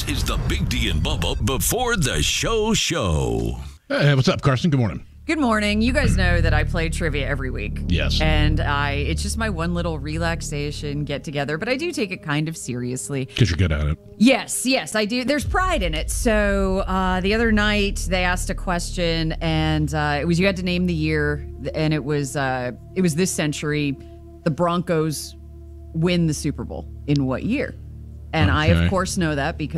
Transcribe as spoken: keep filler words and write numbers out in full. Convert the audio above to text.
This is the Big D and Bubba before the show show. Hey, what's up, Carson? Good morning. Good morning. You guys know that I play trivia every week. Yes. And I it's just my one little relaxation get together, but I do take it kind of seriously. Because you're good at it. Yes, yes, I do. There's pride in it. So uh, the other night they asked a question, and uh, it was you had to name the year, and it was uh, it was this century. The Broncos win the Super Bowl in what year? And I, Okay. of course, know that because